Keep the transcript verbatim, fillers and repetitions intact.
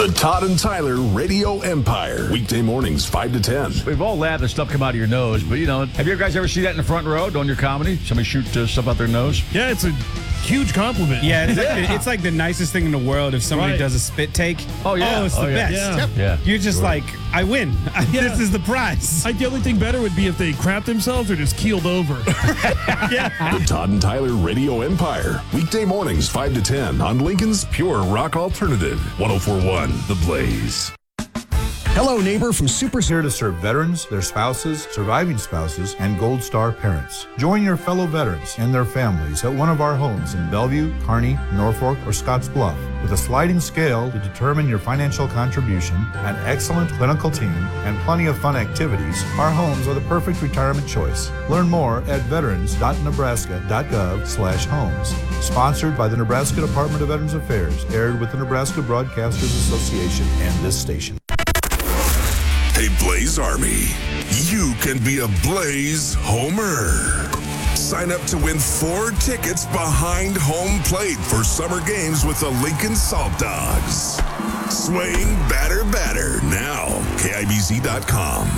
The Todd and Tyler Radio Empire. Weekday mornings, five to ten. We've all laughed at stuff come out of your nose, but, you know, have you guys ever seen that in the front row doing your comedy? Somebody shoot uh, stuff out their nose? Yeah, it's a huge compliment. Yeah, it's, yeah. Like, it's like the nicest thing in the world if somebody right. does a spit take. Oh, yeah. Oh, it's oh, the yeah. best. Yeah. Yep. yeah. You're just sure. like, I win. Yeah. This is the prize. I, the only thing better would be if they crapped themselves or just keeled over. yeah. The Todd and Tyler Radio Empire. Weekday mornings, five to ten on Lincoln's Pure Rock Alternative. one oh four point one The Blaze. Hello, neighbor from Super. Here to serve veterans, their spouses, surviving spouses, and Gold Star parents. Join your fellow veterans and their families at one of our homes in Bellevue, Kearney, Norfolk, or Scotts Bluff. With a sliding scale to determine your financial contribution, an excellent clinical team, and plenty of fun activities, our homes are the perfect retirement choice. Learn more at veterans.nebraska.gov slash homes. Sponsored by the Nebraska Department of Veterans Affairs, aired with the Nebraska Broadcasters Association and this station. Hey, Blaze Army, you can be a Blaze homer. Sign up to win four tickets behind home plate for summer games with the Lincoln Salt Dogs. Swing, batter, batter. Now, K I B Z dot com.